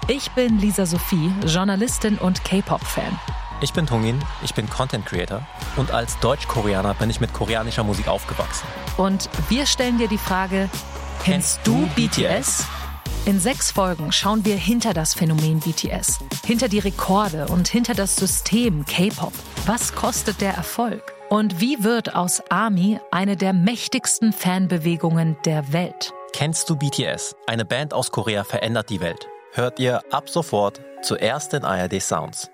Ich bin Lisa Sophie, Journalistin und K-Pop-Fan. Ich bin Tungin, ich bin Content Creator und als Deutsch-Koreaner bin ich mit koreanischer Musik aufgewachsen. Und wir stellen dir die Frage, kennst du BTS? In 6 Folgen schauen wir hinter das Phänomen BTS, hinter die Rekorde und hinter das System K-Pop. Was kostet der Erfolg? Und wie wird aus ARMY eine der mächtigsten Fanbewegungen der Welt? Kennst du BTS? Eine Band aus Korea verändert die Welt. Hört ihr ab sofort zuerst in ARD Sounds.